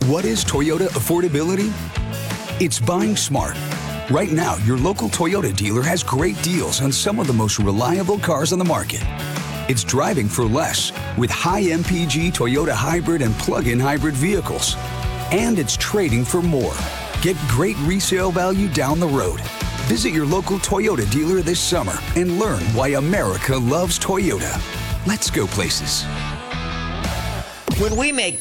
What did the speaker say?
What is Toyota affordability? It's buying smart. Right now, your local Toyota dealer has great deals on some of the most reliable cars on the market. It's driving for less with high MPG Toyota hybrid and plug-in hybrid vehicles. And it's trading for more. Get great resale value down the road. Visit your local Toyota dealer this summer and learn why America loves Toyota. Let's go places. When we make